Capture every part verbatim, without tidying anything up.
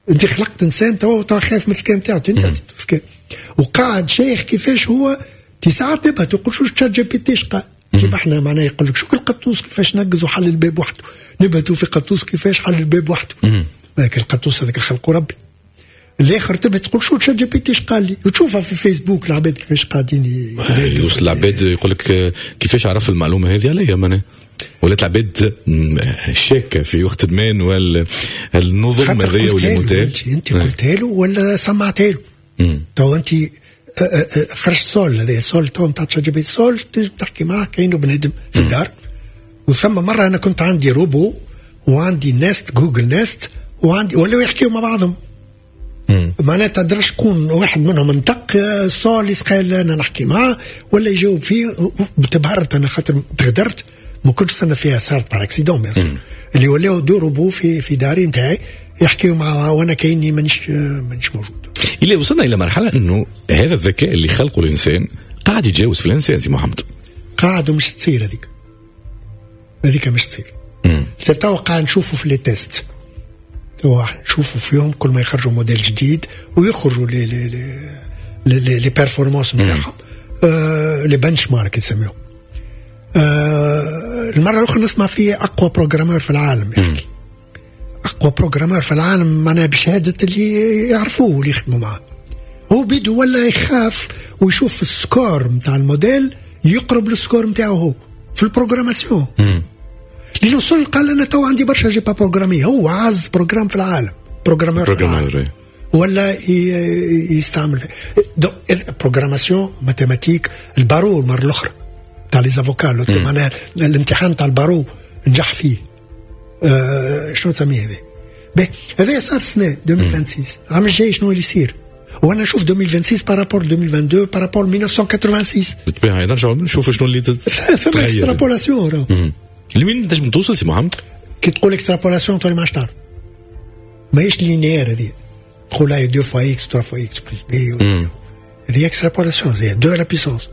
انت خلقت انسان تو تو خايف من الكلام تاعو انت وقاعد شيخ كيفاش هو تساعات نبه تقول شو تشات جي بي تي شقا كيف احنا معناه يقول لك شو القطوس كيفاش نقز وحل الباب وحده نبهتوا في قطوس كيفاش حل الباب وحده لكن القطوس هذاك خلقه ربي الاخر تبي تقول شو تشات جي بي تي قال لي وتشوفها في فيسبوك العباد كيفاش قاعدين يوصل العباد يقول لك كيفاش عرف المعلومه هذه عليا معناه ولات العباد شاكه في وقت ما والنظم هذيا واللي متاع انت قلتها له ولا سمعتها له تو انت خرج سول هذا سول تو نتاع تشات جي بي تي سول تحكي معاه كاينه بنادم في الدار وثم مره انا كنت عندي روبو وعندي نست جوجل نست وعندي ولا يحكيوا مع بعضهم معناتها تدري شكون واحد منهم منطق سول يسقال انا نحكي معاه ولا يجاوب فيه بتبهرت انا خاطر تغدرت ما كنتش سنه فيها صارت بار اكسيدون بيان اللي ولاو دور روبو في في داري نتاعي يحكيوا معاه وانا كايني مانيش مانيش موجود. إلا وصلنا الى مرحله انه هذا الذكاء اللي خلقه الانسان قاعد يتجاوز في الانسان سي محمد قاعد ومش تصير هذيك هذيك مش تصير تو قاعد نشوفوا في لي تيست تو نشوفوا فيهم كل ما يخرجوا موديل جديد ويخرجوا لي لي لي لي لي بيرفورمانس نتاعهم آه لي بنش مارك يسميهم آه المره الاخرى نسمع فيه اقوى بروغرامر في العالم يحكي اقوى بروغرامر في العالم معناها بشهاده اللي يعرفوه واللي يخدموا معاه هو بيدو ولا يخاف ويشوف السكور نتاع الموديل يقرب للسكور نتاعو هو في البروغراماسيون لأنه صل قال أنا تو عندي برشا جي با بروغرامي هو عاز بروغرام في العالم بروغرامر في العالم ولا يستعمل بروغراماسيون ماتيماتيك البارو المرة الأخرى تاع لي زافوكا معناها الامتحان تاع البارو نجح فيه آه شنو تسميه هذا به هذا صار سنة ألفين وستة وعشرين عام الجاي شنو اللي يصير وانا نشوف ألفين وستة وعشرين بارابور ألفين واثنين وعشرين بارابور ألف وتسعمائة وستة وثمانين بالطبيعه نرجعوا نشوفوا شنو اللي ثم اكسترابولاسيون لمين نجم توصل سي محمد كي تقول اكسترابولاسيون تولي ما تعرف ماهيش لينيير هذه تقول هاي دو فوا اكس تروا فوا اكس بلس بي هذه اكسترابولاسيون هي دو لا بيسونس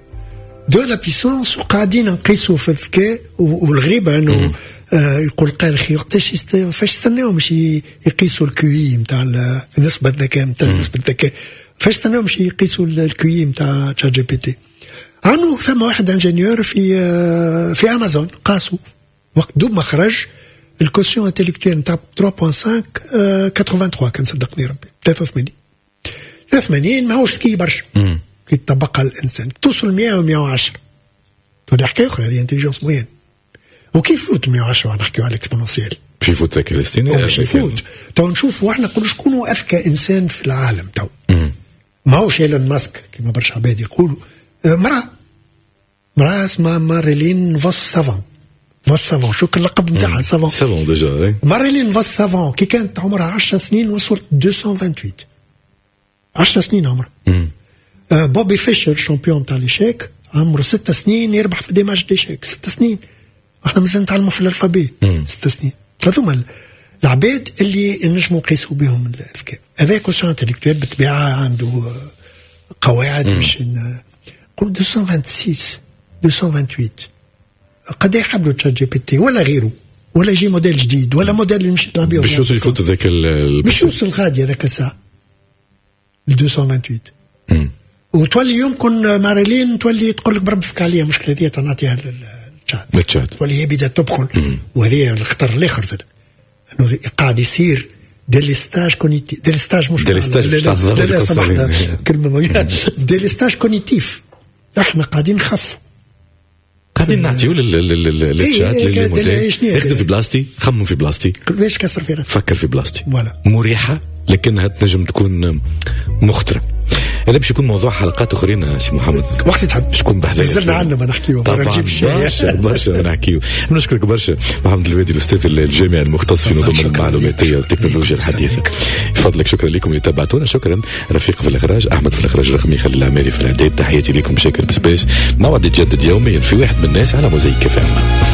دو لا بيسونس وقاعدين نقيسوا في الذكاء والغريب انه آه يقول قال اخي وقتاش يست... فاش يستناو باش يقيسوا الكيو نتاع نسبه الذكاء نتاع نسبه الذكاء فاش يستناو باش يقيسوا الكيو نتاع تشات جي بي تي عنو ثم واحد انجينيور في آه في امازون قاسوا وقت دوب ما خرج الكوسيون انتيليكتويل نتاع ثلاثة فاصلة خمسة آه ثمانية وثمانين كان صدقني ربي ثلاثة وثمانين ثلاثة وثمانين ماهوش ذكي برشا كي تطبقها الانسان توصل مئة و مئة وعشرة تولي حكايه اخرى هذه انتليجنس موين وكيف يفوت مئة وعشرة نحكيو على الاكسبونسيال باش يفوت ذاك الاستثناء باش يفوت تو نشوفوا احنا نقولوا شكون هو اذكى انسان في العالم تو ماهوش ايلون ماسك كما برشا عباد يقولوا مرأة مرأة اسمها ماريلين فوس سافون فوس سافون شو كان اللقب نتاعها سافون سافون ديجا ماريلين فوس سافون كي كانت عمرها عشر سنين وصلت مئتين وثمانية وثمانين عشر سنين عمرها آه بوبي فيشر شامبيون تاع ليشيك عمره ست سنين يربح في دي ماتش ديشيك ست سنين احنا مازال نتعلموا في الالفابي ست سنين هذوما العباد اللي نجموا نقيسوا بهم الذكاء هذا كوسيون انتيليكتويل بالطبيعه عنده قواعد باش نقول مئتين وستة وستين مئتين وثمانية وثمانين قد يحبوا تشات جي بي تي ولا غيره ولا يجي موديل جديد ولا موديل اللي مشيت نلعب بيه باش يوصل يفوت ذاك باش يوصل غادي هذاك الساعه مئتين وثمانية وثمانين وتولي يمكن ماريلين تولي تقول لك بربفك عليها مشكله دي تنعطيها للشات تولي هي بدات تدخل وهذه الخطر الاخر زاد انه قاعد يصير دي لي ستاج كونيتيف دي لي ستاج مش دي لي ستاج مش تاع كلمه دي لي ستاج كونيتيف احنا قاعدين نخفوا قاعدين نعطيو للشات للموديل اخذ في بلاستي خمم في بلاستي ليش كسر في راسك فكر في بلاستي مريحه لكنها تنجم تكون مخطره. هذا باش يكون موضوع حلقات اخرين سي محمد وقت تحب تكون بحذايا نزلنا عنا ما نحكيو طبعا برشا برشا ما نحكيو. نشكرك برشا محمد الوادي الاستاذ الجامعي المختص في نظم المعلوماتيه والتكنولوجيا الحديثه. بفضلك شكرا لكم اللي تابعتونا. شكرا رفيق في الاخراج احمد في الاخراج رقمي خلي العماري في الاعداد. تحياتي لكم بشكل بسباس. موعد يتجدد يوميا في واحد من الناس على موزايك كفاءه.